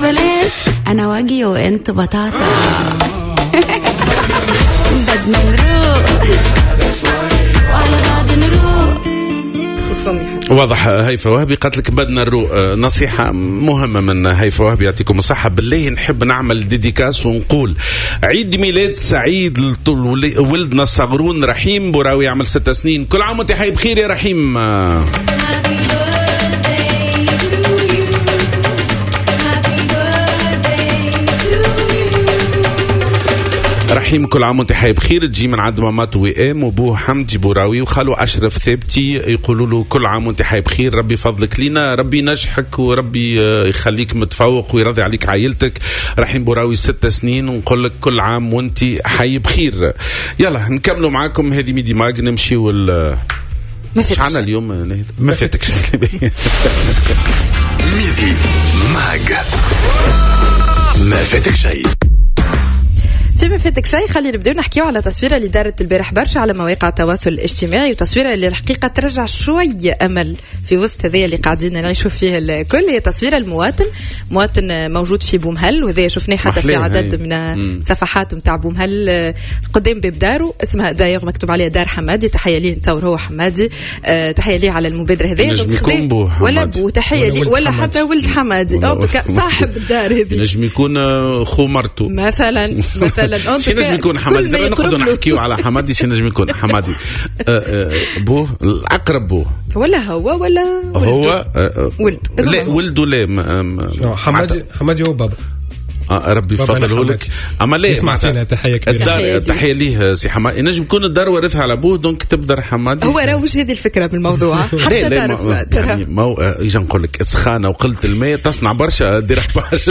بلاش أنا واجي وأنت بطاطا بدنا نروح وعلى بعض نروح. واضح. هيفا وهبي قالت لك بدنا نروق. نصيحة مهمة من هيفا وهبي، يعطيكم الصحة. بالله نحب نعمل ديديكاس ونقول عيد ميلاد سعيد ولدنا الصغرون رحيم بوراوي، يعمل 6 سنين. كل عام وانت حي بخير يا رحيم. رحيم كل عام وانت حي بخير. تجي من عند مامات وئام وبوه حمدي بوراوي وخالو أشرف ثابتي، يقولوا له كل عام وانت حي بخير، ربي فضلك لينا، ربي نجحك وربي يخليك متفوق ويرضي عليك عائلتك. رحيم بوراوي 6 سنين، ونقول لك كل عام وانت حي بخير. يلا نكملوا معاكم هذه ميدي ماج. نمشي مش عنا اليوم ما فاتك شيء. ميدي ماج ما فاتك شيء. فيما فاتك شيء خلينا نبدأ نحكيو على تصويرة اللي دارت البارح برشا على مواقع التواصل الاجتماعي، وتصويرة اللي الحقيقة ترجع شوية أمل في وسط هذه اللي قاعدين نعيشوا فيه الكل. هي تصويرة مواطن موجود في بومهل، وهذا شفناه حتى في عدد من صفحات متاع بومهل قدام باب دارو، اسمها داير مكتوب عليها دار حمادي. تحية ليه، نتصور هو حمادي. تحية ليه على المبادرة هذه. ولا بو تحية ليه ولا حتى ولد حمادي صاحب الدار هذه. نجم يكون خو مرته مثلا شي نجم يكون حمادي. نقعدوا نحكيو على حمادي. شي نجم يكون حمادي بوه الأقرب بوه ولا هو ولده لا حمادي هو بابا. ربي فضله لك. اما ليه اسمع فينا تحية كبيرة. تحية ليه سي حمادي. نجم يكون الدار ورثها على ابوه، دونك تبدا حمادي. هو راه وش هذه الفكرة بالموضوع حتى تعرف يعني ما يجي نقول لك سخانة وقلت الماء تصنع برشا ديراباج.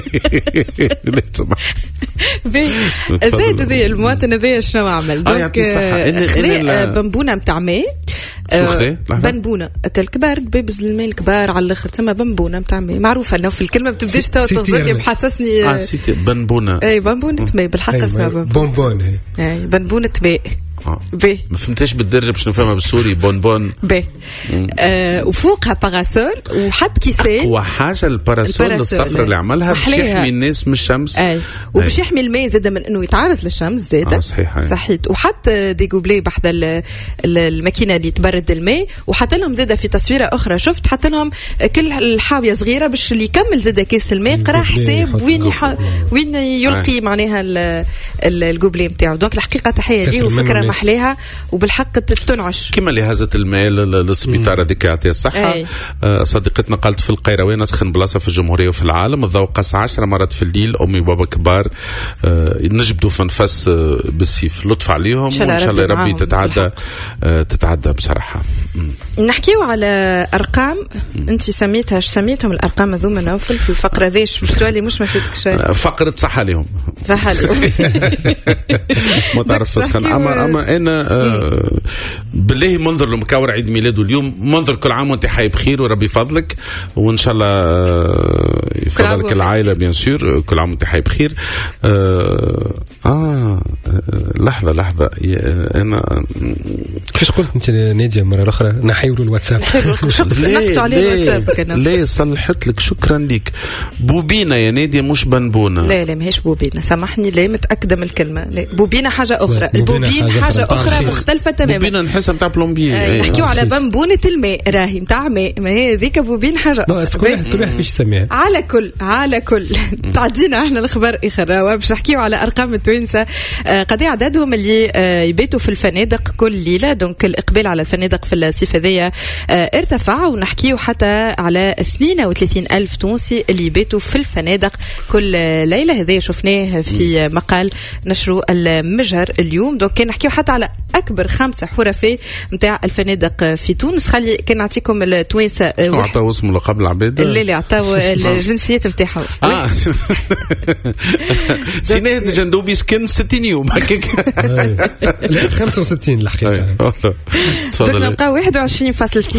زيد ذي المواطن ذي شنو عمل؟ يعطي الصحة. بنبونة متاع ماء بنبونة الكبار بيبز الماء الكبار على الاخر تما بنبونة متاع ماء معروفة انه في الكلمة بتبداش توصلني محسسني سيتي بنبونة. اي بنبونة ماء بالحق اسمها بونبون. اي بنبونة ماء. ما فهمتش بالدرجة باش نفهمها بالسوري. بون وفوقها باراسول وحط كيسين. أقوى حاجة الباراسول الصفر اللي عملها باش يحمي الناس من الشمس. وباش يحمي الماء زاده من انه يتعرض للشمس زاده. صحيح. وحط دي جوبلي بحذا الماكينة اللي تبرد الماء، وحط لهم زاده في تصويرة أخرى شفت حط لهم كل الحاوية صغيرة باش اللي يكمل زاده كيس الماء قرا حساب وين يلقي معناها الجوبلي نتاعو. دونك الحقيقة تحية ليه وفكرة محليها وبالحق تنعش. كما لهذا المال للسبيطار هذيك يعطيها الصحة. صديقتنا قالت في القيروان أسخن بلاصة في الجمهورية وفي العالم، الضوء قاس 10 مرات في الليل، أمي وبابا كبار نجبدوا في نفس بالسيف. لطف عليهم وإن شاء الله ربي تتعدى بصراحة. نحكيو على أرقام أنت سميتها سميتهم الأرقام هذوما نوفل في الفقرة ذيش مش تولي مش ما فيتك شيء. فقرة صحة لهم ما تعرف تسخن. أما أنا بالله منظر لمكاور عيد ميلاده اليوم، منظر كل عام وانت حي بخير وربي فضلك، وإن شاء الله يفضلك العائلة بيان سور. كل عام وانت حي بخير. لحظة أنا كيف قلت أنت نادية مرة أخرى نحيولوا الواتساب. نقطع عليه الواتساب. ليه صلحت لك شكرا لك. بوبينا يا نادية مش بنبونة. لا ماهيش بوبينا سامحني. لا متأكدة من الكلمة. لا بوبينا حاجة أخرى. البوبين حاجة أخرى مختلفة تماما. بوبينا نحسها متاع بلومبي. نحكيو على بنبونة الماء راهي متاع ماء، ما هي ذيك بوبين حاجة. كل واحد فيش يسميها. على كل تعدينا احنا الخبر إخر باش نحكيو على أرقام التوانسة قد عددهم اللي يبيتوا في الفنادق كل ليلة. دونك الإقبال على الفنادق في الصيف هذيا ارتفع، ونحكيو حتى على 32,000 تونسي اللي يبيتوا في الفنادق كل ليلة. هذا شفناه في مقال نشره المجهر اليوم. دونك كان نحكيو حتى على أكبر 5 حرفاء متاع الفنادق في تونس. خلي كان نعطيكم التوانسة عطاو اسمه لقب العباد اللي عطاو الجنسيات نتاعهم. سيناه جندوبي سكن 60 يوم هكاك. 65 الحقيقة. دونك نلقاو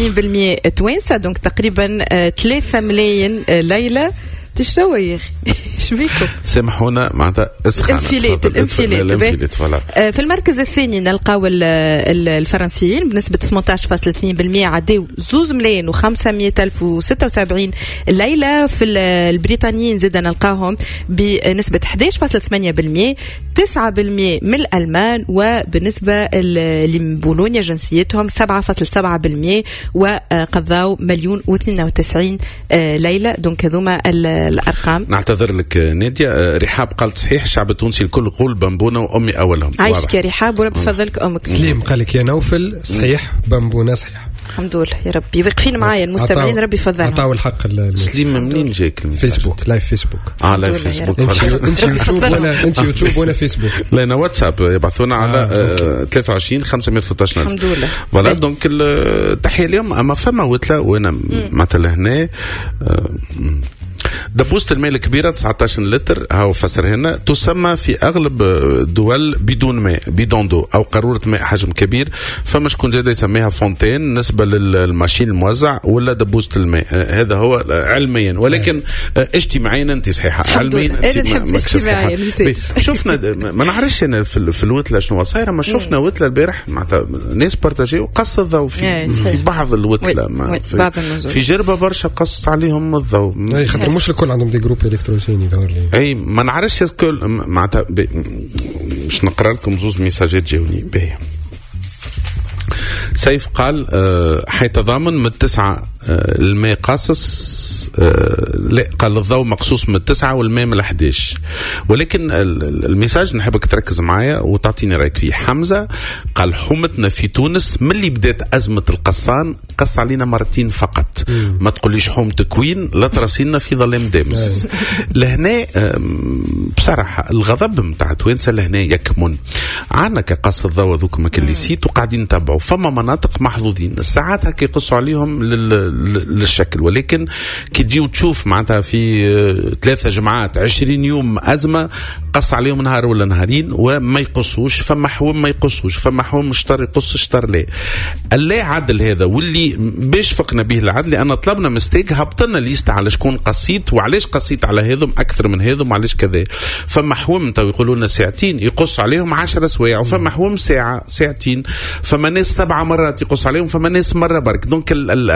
21.2% توانسة. دونك تقريبا 3 ملايين ليلة. تشتوى يا أخي شبيكم سامحونا معناتها الانفلات فوالا. في المركز الثاني نلقاو الفرنسيين بنسبة 18.2% عداو 2,500,076 الليلة. في البريطانيين زيدا نلقاهم بنسبة 11.8%، 9% من الألمان، وبالنسبة اللي من بولونيا جنسيتهم 7.7%، وقضاو 1,092,000 ليلة. دونك هذوما الأرقام. نعتذر لك نادية، رحاب قالت صحيح الشعب التونسي الكل يقول بامبونا وأمي أولهم. عايشك يا رحاب ورب فضلك أمك. سليم قال لك يا نوفل صحيح بامبونا صحيح. الحمد لله يا ربي، واقفين معايا المستمعين ربي يفضلهم. عطاو الحق. سليم منين جاك فيسبوك لايف فيسبوك. لايف فيسبوك. انت يوتيوب وانا فيسبوك. لا انا واتساب يبعثونا على 23 513. الحمد لله. فوالا دونك التحيه اليوم. اما فما وتله وانا مثلا هنا دبوسة الماء الكبيرة 19 لتر هاو فسر هنا، تسمى في أغلب الدول بدون ماء، بدون دو أو قارورة ماء حجم كبير. فما شكون جاي يسميها فونتين نسبة للماشين الموزع ولا دبوسة الماء. هذا هو علميا، ولكن اجتماعيا أنت صحيحة. علميا شفنا ما نعرفش أنا في الوتلة شنو صايرة، ما شفنا وتلة البارح معناتها ناس بارتاجي وقص الضوء في بعض الوتلة في جربة برشا قص عليهم الضوء. مش الكل عندهم دي جروب الكتروني ظهر لي. اي ما نعرفش الكل معناتها باش نقرا لكم زوز ميساجات جاوني باهي. سيف قال حيتضامن من 9 الماء قاصص، لا قال الضوء مقصوص من 9 والماء من 11. ولكن الميساج نحبك تركز معايا وتعطيني رايك فيه. حمزة قال حومتنا في تونس من اللي بدات أزمة القصان قص علينا مرتين فقط. ما تقوليش حوم تكوين لا ترسينا في ظلام دامس. لهنا بصراحة الغضب متاع توانسة لهنا يكمن عنا كقص الضوء ذوك ما كان سيت وقاعدين نتابعوا. فما مناطق محظوظين الساعات هكا يقصوا عليهم للشكل، ولكن كي تجيو تشوف معناتها في 3 جمعات 20 يوم أزمة قص عليهم نهار ولا نهارين وما يقصوش. فما حوم ما يقصوش، فما حوم شطر يقص شطر لا. اللا عدل هذا واللي باش فقنا به العدل، لأن طلبنا مستيك هبطنا ليست على شكون قصيت وعلاش قصيت على هذم أكثر من هذم وعلاش كذا. فما حوم تو يقولوا لنا ساعتين يقص عليهم 10 سوايع، وفما حوم ساعة ساعتين. فما ناس 7 مرات يقص عليهم، فما ناس مرة برك. دونك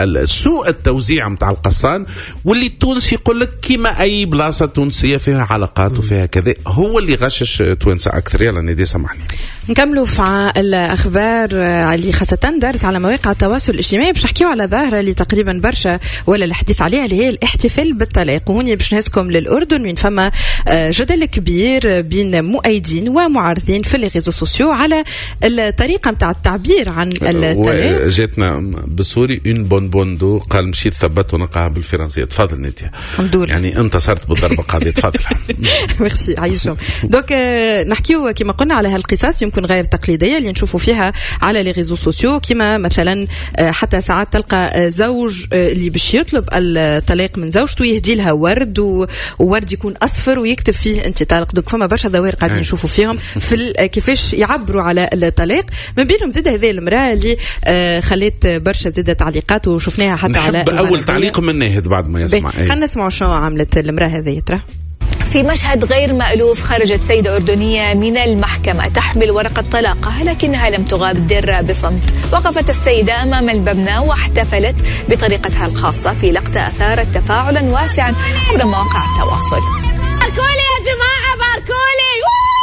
سوء التوزيع متاع القصان واللي التونسي يقول لك كيما أي بلاصة تونسية فيها علاقات وفيها كذا هو اللي غشش توانسة أكثر. يلا ندي سامحني نكملوا في الأخبار اللي خاصة دارت على مواقع التواصل الاجتماعي. باش نحكيو على ظاهرة اللي تقريبا برشا ولا الحديث عليها اللي هي الاحتفال بالطلاق. وهوني باش نهزكم للأردن وين فما جدل كبير بين مؤيدين ومعارضين في الريزو سوسيو على الطريقة متاع التعبير عن الطلاق. جاتنا بالسوري اون بون دو قال مشيت ثبت ونقاها بالفرنسية. تفضل نتيا. الحمد لله. يعني انتصرت بالضربة قاضية. تفضل. ميرسي عايشهم. دونك نحكيو كما قلنا على هالقصص يمكن غير تقليدية اللي نشوفوا فيها على لي ريزو سوسيو، كما مثلا حتى ساعات تلقى زوج اللي باش يطلب الطلاق من زوجته يهدي لها ورد وورد يكون أصفر ويكتب فيه أنت طالق. دونك فما برشا ظواهر قاعدين نشوفوا فيهم في كيفاش يعبروا على الطلاق. من بينهم زيد هذه المرأة اللي خليت برشا زيد تعليقات وشفناها حتى على أول تعليق من ناهد بعد ما يسمع. خلينا نسمع شنو عملت المرأة هذه. ترى في مشهد غير مألوف خرجت سيدة أردنية من المحكمة تحمل ورقة طلاقها لكنها لم تغادر بصمت. وقفت السيدة أمام المبنى واحتفلت بطريقتها الخاصة في لقطة أثارت تفاعلا واسعا عبر مواقع التواصل. باركولي يا جماعة باركولي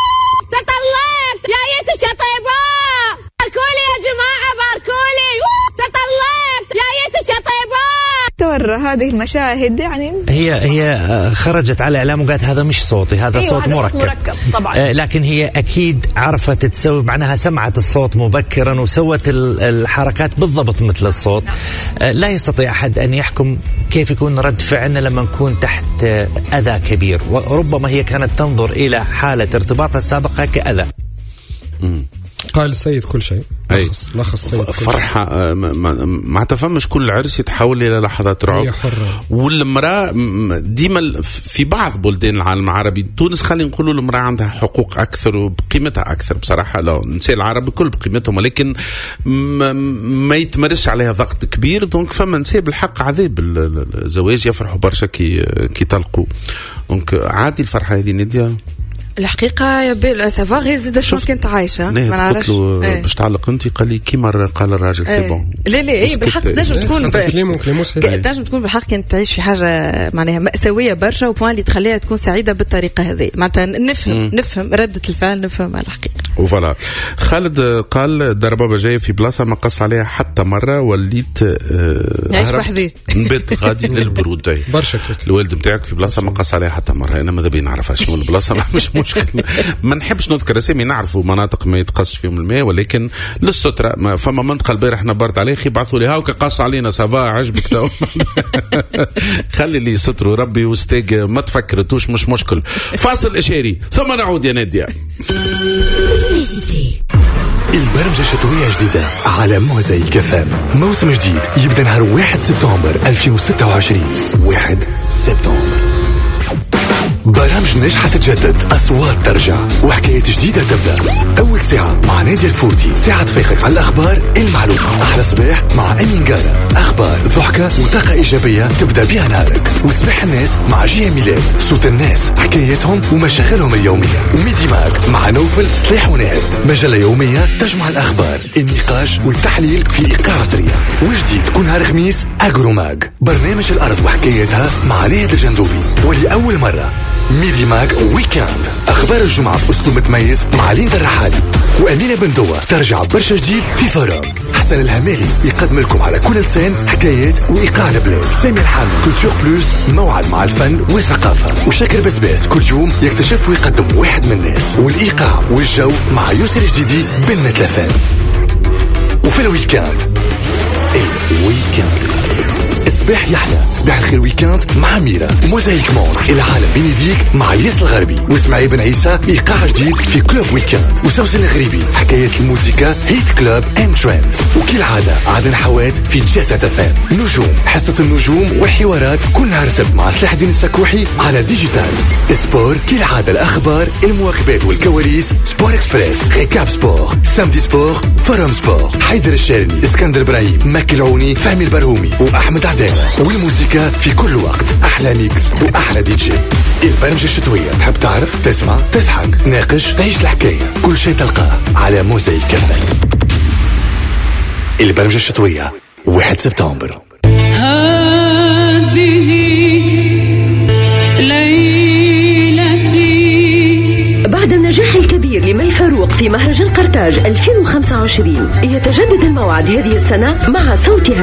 تطلقت يا يتش يا طيبة. باركولي يا جماعة باركولي تطلقت يا يتش يا طيبة. هذه المشاهد يعني هي خرجت على إعلام وقالت هذا مش صوتي، هذا صوت مركب طبعا. لكن هي أكيد عرفت تسوي، معناها سمعت الصوت مبكرا وسوت الحركات بالضبط مثل الصوت. لا يستطيع أحد أن يحكم كيف يكون رد فعلنا لما نكون تحت أذى كبير، وربما هي كانت تنظر إلى حالة ارتباطها السابقة كأذى. قال السيد كل شيء. لخص السيد فرحة ما تفهمش كل عرس يتحول إلى لحظات رعب. والمرأة ديما في بعض بلدان العالم العربي، تونس خلينا نقولوا المرأة عندها حقوق أكثر وبقيمتها أكثر بصراحة. لا النساء العرب كل بقيمتهم، ولكن ما يتمرش عليها ضغط كبير. دونك فما نساء بالحق عذاب الزواج يفرحوا برشا كي طلقوا. دونك عادي الفرحة هذه نادية الحقيقة يا سافا غير زيد شو كنت عايشة ما نعرفش باش تعلق انت قال لي كيما قال الراجل سي بون. لا بالحق تنجم تكون تنجم تكون بالحق كنت تعيش في حاجة معناها مأساوية برشا وبوان اللي تخليها تكون سعيدة بالطريقة هذه. معناتها نفهم ردة الفعل، نفهم الحقيقة. وفلا خالد قال دار بابا جاي في بلاصة ما قص عليها حتى مرة، وليت عايش وحدي نبات غادي للبرود. برشا الوالد نتاعك في بلاصة ما قص عليها حتى مرة. انا ماذا بي نعرفها شنو البلاصة مش ما نحبش نذكر اسامي، نعرفوا مناطق ما يتقص فيهم الماء، ولكن للسترة فما منطقة البارح نبرت عليه خي بعثوا لي هاوك قص علينا سافا عجبك تو. خلي اللي يستروا ربي واستيق ما تفكرتوش مش مشكل. فاصل إشاري ثم نعود يا نادية. البرمجة الشتوية جديدة على موزايك FM. موسم جديد يبدأ نهار 1 سبتمبر 2026. 1 سبتمبر برامج ناجحة تتجدد، أصوات ترجع، وحكايات جديدة تبدأ. أول ساعة مع نادي الفورتي، ساعة تفيقك على الأخبار المعلومة. أحلى صباح مع أمين قارة، أخبار ضحكة وطاقة إيجابية تبدأ بها نهارك. وصباح الناس مع جيه ميلاد، صوت الناس، حكاياتهم ومشاغلهم اليومية. وميدي ماك مع نوفل صليح ونهد، مجلة يومية تجمع الأخبار، النقاش والتحليل في إيقاع سريع. وجديد كل نهار خميس أجرو ماك، برنامج الأرض وحكاياتها مع ليهد الجندوبي. ولأول مرة ميدي ماك ويكاند، أخبار الجمعة بأسلوب متميز مع ليندا الرحالي وأمينة بندوة. ترجع برشا جديد في فورم. حسن الهمالي يقدم لكم على كل لسان حكايات وإيقاع البلاد. سامي الحامي كولتور بلوس، موعد مع الفن والثقافة. وشاكر بسباس كل يوم يكتشف ويقدم واحد من الناس. والإيقاع والجو مع يسر الجديدي بن ثلاثان. وفي الويكاند صباح يحلى، صباح الخير ويكاند مع ميرا. موزايك مون العالم بين يديك مع ياس الغربي واسماعيل بن عيسى. ايقاع جديد في كلوب ويكاند. وسوسن الغريبي حكايات الموسيقى، هيت كلوب اند ترندز. وكالعادة عدن حوات في جازة تفان. نجوم، حصة النجوم والحوارات كل نهار سبت مع سلاح الدين السكوحي على ديجيتال. سبور كالعادة، الأخبار، المواكبات والكواليس. سبور اكسبريس، ريكاب سبور، سامدي سبور، فورم سبور. حيدر الشارني، اسكندر ابراهيم، مكي العوني، فهمي البرهومي وأحمد عدالة. والموسيقى في كل وقت، أحلى ميكس وأحلى دي جي. البرمجة الشتوية، تحب تعرف، تسمع، تضحك، ناقش، تعيش الحكاية، كل شيء تلقاه على موزايك FM. البرمجة الشتوية 1 سبتمبر. هذه ليلتي. بعد النجاح الكبير لمي فاروق في مهرجان قرطاج 2025 يتجدد الموعد هذه السنة مع صوتها